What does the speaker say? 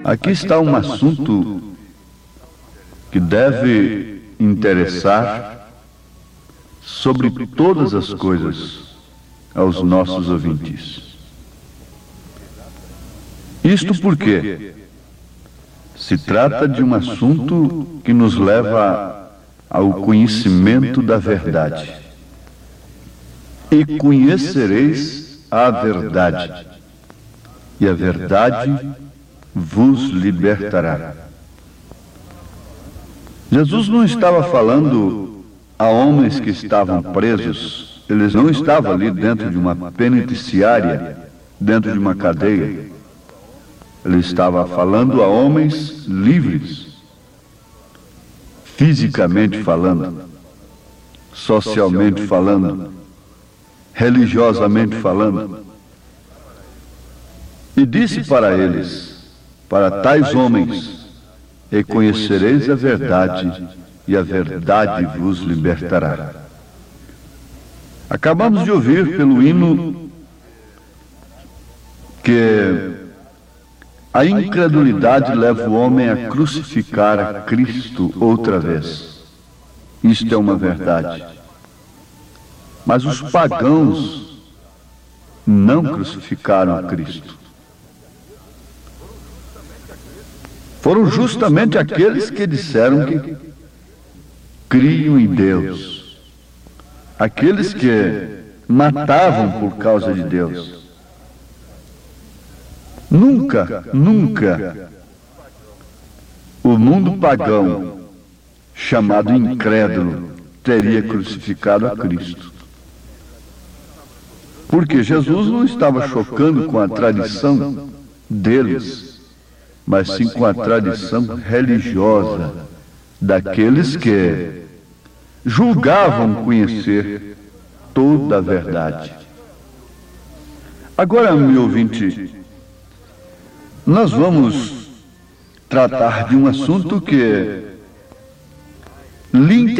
Aqui está um assunto que deve interessar sobre todas as coisas aos nossos ouvintes. Isto porque se trata de um assunto que nos leva ao conhecimento da verdade. E conhecereis a verdade, e a verdade vos libertará. Jesus não estava falando a homens que estavam presos, eles não estavam ali dentro de uma penitenciária, dentro de uma cadeia. Ele estava falando a homens livres, fisicamente falando, socialmente falando, religiosamente falando. E disse para eles, para tais homens, e conhecereis a verdade, e a verdade vos libertará. Acabamos de ouvir pelo hino que a incredulidade leva o homem a crucificar a Cristo outra vez. Isto é uma verdade. Mas os pagãos não crucificaram a Cristo. Foram justamente aqueles que disseram que criam em Deus. Aqueles que matavam por causa de Deus. Nunca o mundo pagão, chamado incrédulo, teria crucificado a Cristo. Porque Jesus não estava chocando com a tradição deles, mas sim com a tradição religiosa daqueles que julgavam conhecer toda a verdade. Agora, meu ouvinte, nós vamos tratar de um assunto que lhe